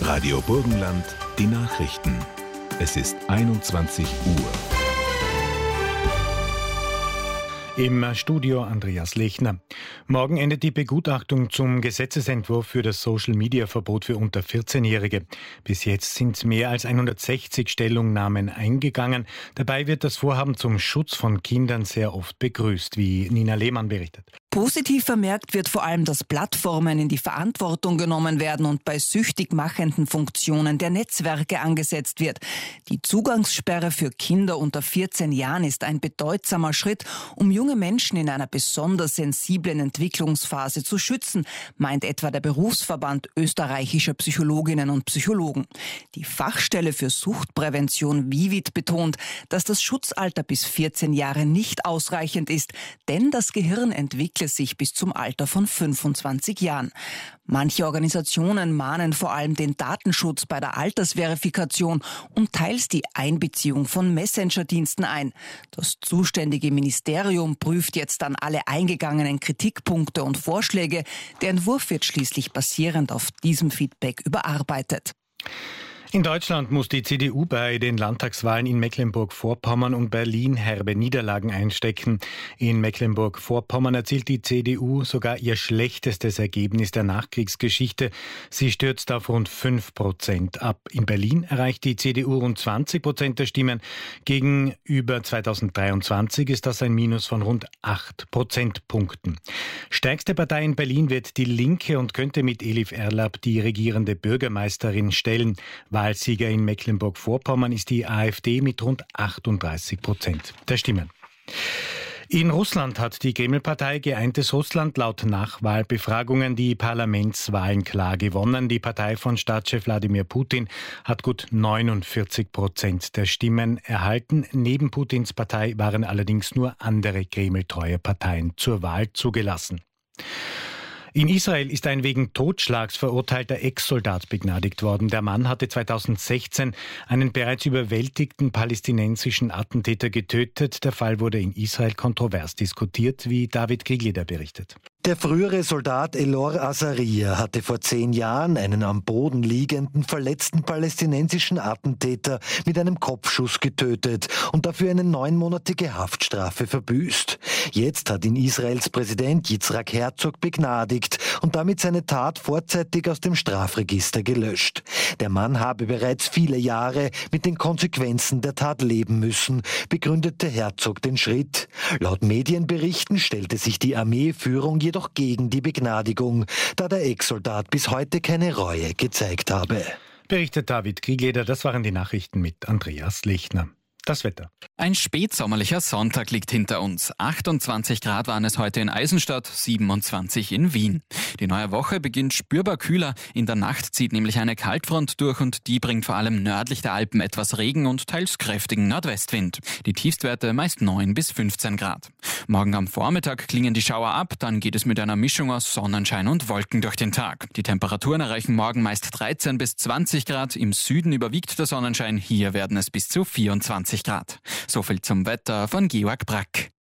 Radio Burgenland, die Nachrichten. Es ist 21 Uhr. Im Studio Andreas Lechner. Morgen endet die Begutachtung zum Gesetzesentwurf für das Social-Media-Verbot für unter 14-Jährige. Bis jetzt sind mehr als 160 Stellungnahmen eingegangen. Dabei wird das Vorhaben zum Schutz von Kindern sehr oft begrüßt, wie Nina Lehmann berichtet. Positiv vermerkt wird vor allem, dass Plattformen in die Verantwortung genommen werden und bei süchtig machenden Funktionen der Netzwerke angesetzt wird. Die Zugangssperre für Kinder unter 14 Jahren ist ein bedeutsamer Schritt, um junge Menschen in einer besonders sensiblen Entwicklungsphase zu schützen, meint etwa der Berufsverband österreichischer Psychologinnen und Psychologen. Die Fachstelle für Suchtprävention VIVID betont, dass das Schutzalter bis 14 Jahre nicht ausreichend ist, denn das Gehirn entwickelt sich bis zum Alter von 25 Jahren. Manche Organisationen mahnen vor allem den Datenschutz bei der Altersverifikation und teils die Einbeziehung von Messenger-Diensten ein. Das zuständige Ministerium prüft jetzt dann alle eingegangenen Kritikpunkte und Vorschläge. Der Entwurf wird schließlich basierend auf diesem Feedback überarbeitet. In Deutschland muss die CDU bei den Landtagswahlen in Mecklenburg-Vorpommern und Berlin herbe Niederlagen einstecken. In Mecklenburg-Vorpommern erzielt die CDU sogar ihr schlechtestes Ergebnis der Nachkriegsgeschichte. Sie stürzt auf rund 5% ab. In Berlin erreicht die CDU rund 20% der Stimmen. Gegenüber 2023 ist das ein Minus von rund 8 Prozentpunkten. Stärkste Partei in Berlin wird die Linke und könnte mit Elif Erlab die regierende Bürgermeisterin stellen. Wahlsieger in Mecklenburg-Vorpommern ist die AfD mit rund 38% der Stimmen. In Russland hat die Kreml-Partei Geeintes Russland laut Nachwahlbefragungen die Parlamentswahlen klar gewonnen. Die Partei von Staatschef Wladimir Putin hat gut 49% der Stimmen erhalten. Neben Putins Partei waren allerdings nur andere Kreml-treue Parteien zur Wahl zugelassen. In Israel ist ein wegen Totschlags verurteilter Ex-Soldat begnadigt worden. Der Mann hatte 2016 einen bereits überwältigten palästinensischen Attentäter getötet. Der Fall wurde in Israel kontrovers diskutiert, wie David Kriegler berichtet. Der frühere Soldat Elor Azaria hatte vor 10 Jahren einen am Boden liegenden, verletzten palästinensischen Attentäter mit einem Kopfschuss getötet und dafür eine 9-monatige Haftstrafe verbüßt. Jetzt hat ihn Israels Präsident Yitzhak Herzog begnadigt und damit seine Tat vorzeitig aus dem Strafregister gelöscht. Der Mann habe bereits viele Jahre mit den Konsequenzen der Tat leben müssen, begründete Herzog den Schritt. Laut Medienberichten stellte sich die Armeeführung jedoch gegen die Begnadigung, da der Ex-Soldat bis heute keine Reue gezeigt habe. Berichtet David Kriegler, das waren die Nachrichten mit Andreas Lechner. Das Wetter. Ein spätsommerlicher Sonntag liegt hinter uns. 28 Grad waren es heute in Eisenstadt, 27 in Wien. Die neue Woche beginnt spürbar kühler. In der Nacht zieht nämlich eine Kaltfront durch und die bringt vor allem nördlich der Alpen etwas Regen und teils kräftigen Nordwestwind. Die Tiefstwerte meist 9 bis 15 Grad. Morgen am Vormittag klingen die Schauer ab, dann geht es mit einer Mischung aus Sonnenschein und Wolken durch den Tag. Die Temperaturen erreichen morgen meist 13 bis 20 Grad. Im Süden überwiegt der Sonnenschein, hier werden es bis zu 24 Grad. So viel zum Wetter von Georg Brack.